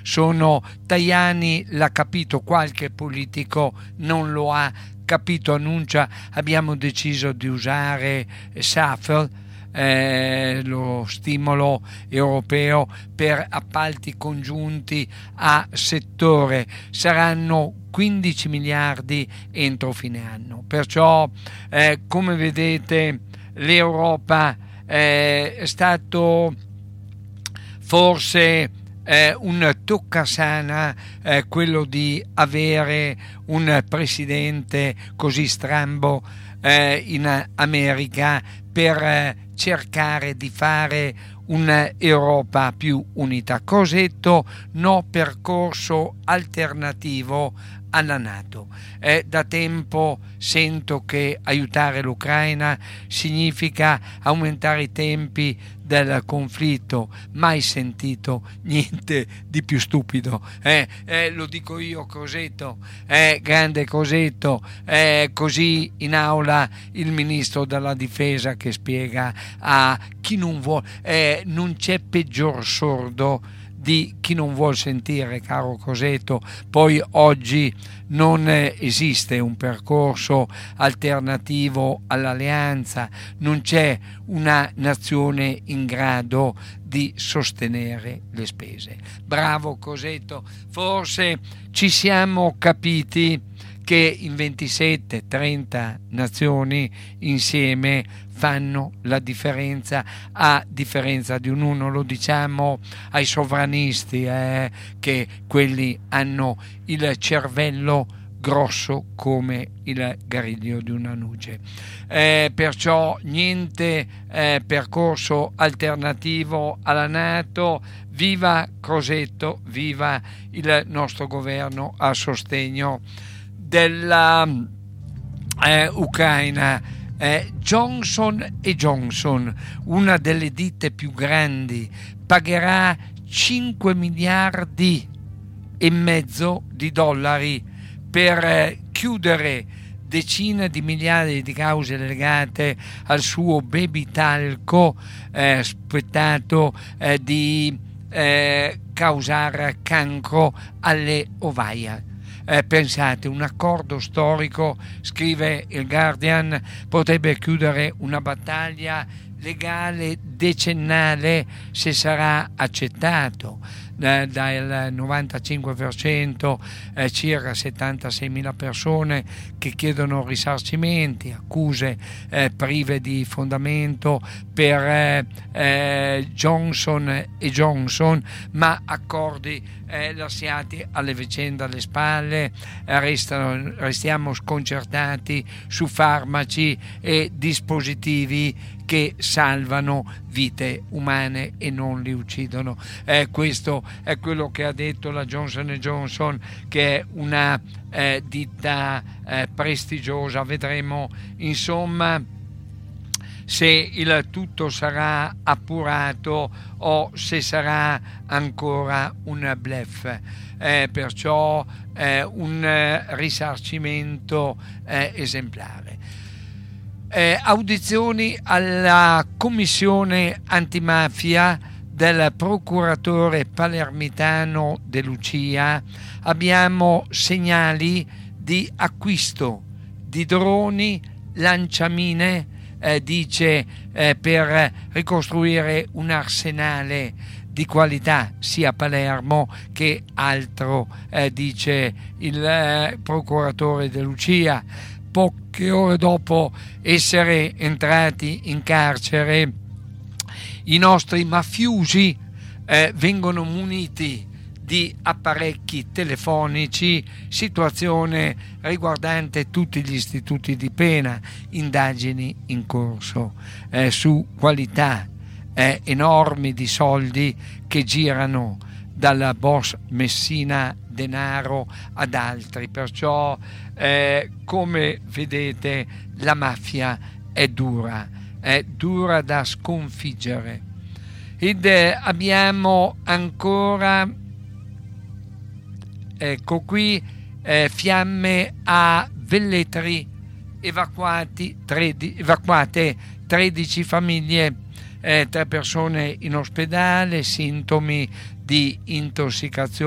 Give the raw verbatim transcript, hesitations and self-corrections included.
sono Tajani l'ha capito, qualche politico non lo ha capito, annuncia abbiamo deciso di usare S A F E, Eh, lo stimolo europeo per appalti congiunti a settore, saranno quindici miliardi entro fine anno. Perciò eh, come vedete l'Europa eh, è stato forse eh, un toccasana eh, quello di avere un presidente così strambo eh, in America per eh, cercare di fare un'Europa più unita. Cosetto, no percorso alternativo alla NATO. Eh, da tempo sento che aiutare l'Ucraina significa aumentare i tempi del conflitto, mai sentito niente di più stupido. Eh, eh, lo dico io, Cosetto, eh, grande Cosetto, eh, così in aula il ministro della difesa che spiega a chi non vuole, eh, non c'è peggior sordo di chi non vuol sentire, caro Cosetto. Poi oggi non esiste un percorso alternativo all'alleanza, non c'è una nazione in grado di sostenere le spese. Bravo Cosetto, forse ci siamo capiti che in ventisette trenta nazioni insieme fanno la differenza, a differenza di un uno. Lo diciamo ai sovranisti, eh, che quelli hanno il cervello grosso come il gariglio di una nuce. Eh, perciò niente eh, percorso alternativo alla NATO. Viva Cosetto, viva il nostro governo a sostegno della eh, Ucraina. Eh, Johnson e Johnson, una delle ditte più grandi, pagherà cinque miliardi e mezzo di dollari per eh, chiudere decine di migliaia di cause legate al suo baby talco, eh, sospettato eh, di eh, causare cancro alle ovaie. Eh, pensate, un accordo storico, scrive il Guardian, potrebbe chiudere una battaglia legale decennale se sarà accettato eh, dal novantacinque per cento, eh, circa settantaseimila persone che chiedono risarcimenti, accuse eh, prive di fondamento per eh, eh, Johnson e Johnson, ma accordi eh, lasciati alle vicende alle spalle. eh, restano, restiamo sconcertati su farmaci e dispositivi che salvano vite umane e non li uccidono. Eh, questo è quello che ha detto la Johnson and Johnson, che è una eh, ditta eh, prestigiosa. Vedremo insomma se il tutto sarà appurato o se sarà ancora un bluff. Eh, perciò eh, un eh, risarcimento eh, esemplare. Eh, audizioni alla commissione antimafia del procuratore palermitano De Lucia. Abbiamo segnali di acquisto di droni, lanciamine, eh, dice eh, per ricostruire un arsenale di qualità sia a Palermo che altro, eh, dice il eh, procuratore De Lucia. Poche ore dopo essere entrati in carcere, i nostri mafiosi eh, vengono muniti di apparecchi telefonici, situazione riguardante tutti gli istituti di pena, indagini in corso eh, su qualità eh, enormi di soldi che girano dalla boss Messina Denaro ad altri. Perciò eh, come vedete la mafia è dura, è dura da sconfiggere. Ed eh, abbiamo ancora, ecco qui, eh, fiamme a Velletri, evacuati tredici, evacuate tredici famiglie, eh, tre persone in ospedale, sintomi di intossicazione